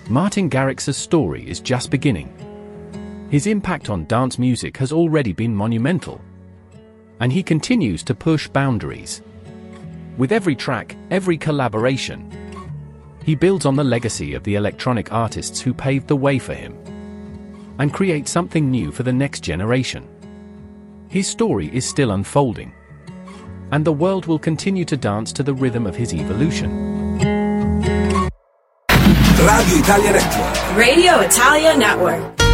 Martin Garrix's story is just beginning. His impact on dance music has already been monumental. And he continues to push boundaries. With every track, every collaboration, he builds on the legacy of the electronic artists who paved the way for him, and creates something new for the next generation. His story is still unfolding, and the world will continue to dance to the rhythm of his evolution. Radio Italia Network. Radio Italia Network.